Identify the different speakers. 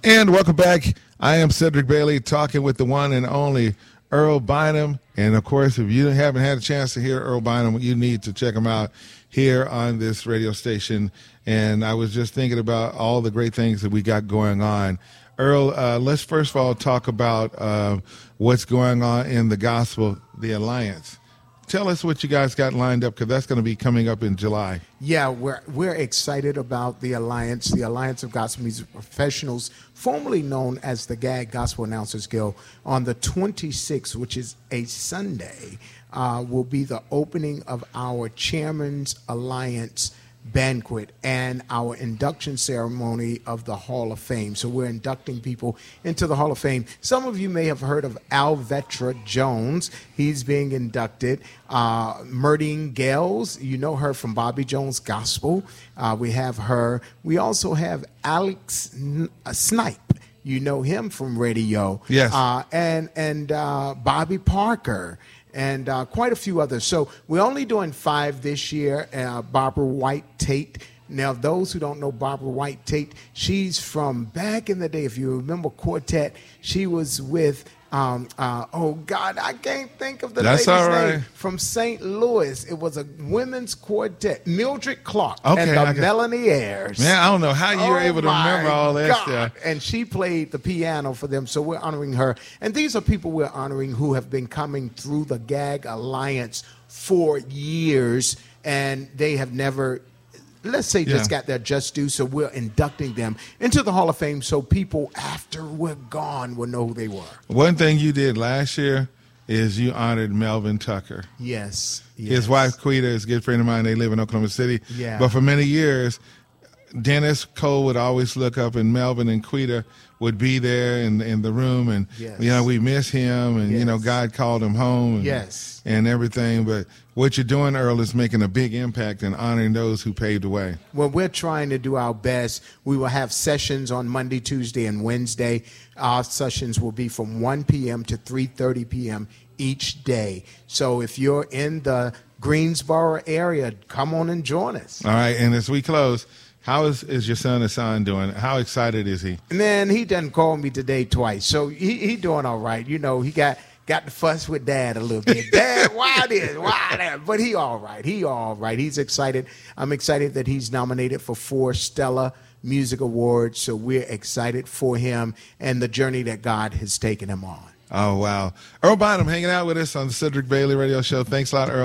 Speaker 1: And welcome back. I am Cedric Bailey talking with the one and only Earl Bynum. And, of course, if you haven't had a chance to hear Earl Bynum, you need to check him out here on this radio station. And I was just thinking about all the great things that we got going on. Earl, let's first of all talk about what's going on in the gospel, the Alliance. Tell us what you guys got lined up, because that's going to be coming up in July.
Speaker 2: Yeah, we're excited about the Alliance of Gospel Music Professionals, formerly known as the GAG Gospel Announcers Guild. On the 26th, which is a Sunday, will be the opening of our Chairman's Alliance banquet and our induction ceremony of the Hall of Fame. So we're inducting people into the Hall of Fame. Some of you may have heard of Alvetra Jones. He's being inducted. Murdine Gales, you know her from Bobby Jones Gospel. We have her. We also have Alex Snipe. You know him from radio.
Speaker 1: Yes.
Speaker 2: And Bobby Parker. And quite a few others. So we're only doing 5 this year. Barbara White Tate. Now, those who don't know Barbara White Tate, she's from back in the day. If you remember Quartet, she was with, oh, God, I can't think of the lady's name. From St. Louis. It was a women's quartet. Mildred Clark and the Melonieres.
Speaker 1: Man, I don't know how you were able to remember all that stuff.
Speaker 2: And she played the piano for them, so we're honoring her. And these are people we're honoring who have been coming through the GAG Alliance for years, and they have never, let's say, just got their just due. So we're inducting them into the Hall of Fame so people after we're gone will know who they were.
Speaker 1: One thing you did last year is you honored Melvin Tucker.
Speaker 2: Yes.
Speaker 1: His wife, Quita, is a good friend of mine. They live in Oklahoma City.
Speaker 2: Yeah.
Speaker 1: But for many years, Dennis Cole would always look up, and Melvin and Quita would be there in the room, and we miss him, and God called him home, and everything. But what you're doing, Earl, is making a big impact and honoring those who paved the way.
Speaker 2: Well, we're trying to do our best. We will have sessions on Monday, Tuesday, and Wednesday. Our sessions will be from 1 p.m. to 3:30 p.m. each day. So if you're in the Greensboro area, come on and join us.
Speaker 1: All right, and as we close, how is your son Hassan doing? How excited is he?
Speaker 2: Man, he done called me today twice, so he doing all right. You know, he got to fuss with Dad a little bit. Dad, why this? Why that? But he all right. He's excited. I'm excited that he's nominated for 4 Stella Music Awards, so we're excited for him and the journey that God has taken him on.
Speaker 1: Oh, wow. Earl Bynum hanging out with us on the Cedric Bailey Radio Show. Thanks a lot, Earl.